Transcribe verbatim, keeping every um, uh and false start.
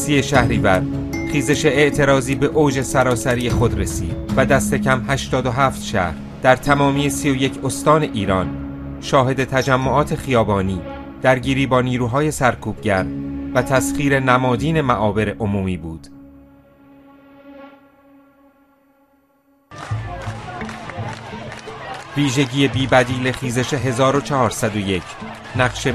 سی شهریور خیزش اعتراضی به اوج سراسری خود رسید و دست کم هشتاد و هفت شهر در تمامی سی و یک استان ایران شاهد تجمعات خیابانی، درگیری با نیروهای سرکوبگر و تسخیر نمادین معابر عمومی بود. ویژگی بی‌بدیل خیزش هزار و چهارصد و یک، نقش